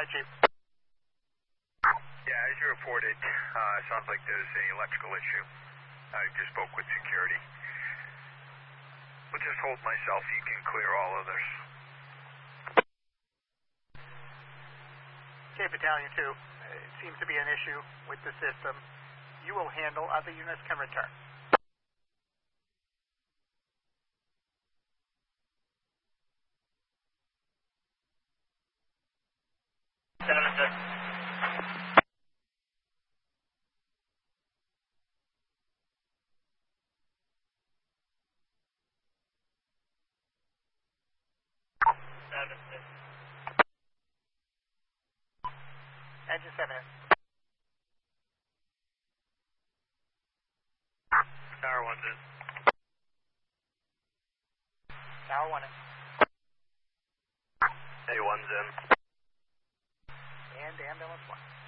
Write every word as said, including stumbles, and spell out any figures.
ahead, Chief. Yeah, as you reported, uh, sounds like there's an electrical issue. I just spoke with security. We'll just hold myself. You can clear all others. K Battalion two, it seems to be an issue with the system. You will handle, other units can return. Seven, six. Seven, six. Engine seven in. Tower one's in. Tower one in. A one's in. And ambulance one.